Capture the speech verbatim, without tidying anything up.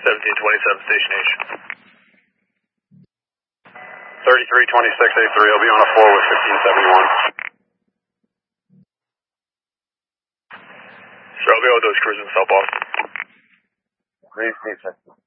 seventeen twenty-seven, station H. thirty-three twenty-six A three, I'll be on a four with fifteen seventy-one. Sure, I'll be able to do is cruising South Boston. Great,